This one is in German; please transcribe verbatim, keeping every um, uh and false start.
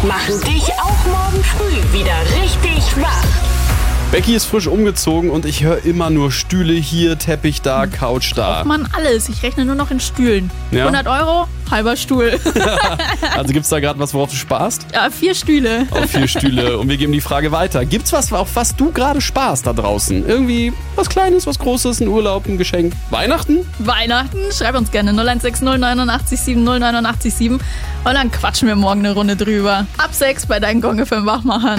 machen dich auch morgen früh wieder richtig wach. Becky ist frisch umgezogen und ich höre immer nur Stühle hier, Teppich da, Couch da. Braucht man alles. Ich rechne nur noch in Stühlen. Ja? hundert Euro, halber Stuhl. Also gibt's da gerade was, worauf du sparst? Ja, vier Stühle. Auf vier Stühle. Und wir geben die Frage weiter. Gibt's was, auf was du gerade sparst da draußen? Irgendwie was Kleines, was Großes, ein Urlaub, ein Geschenk? Weihnachten? Weihnachten? Schreib uns gerne null eins sechs null neun acht sieben null neun acht sieben und dann quatschen wir morgen eine Runde drüber. Ab sechs bei deinen Gong F M Wachmachern.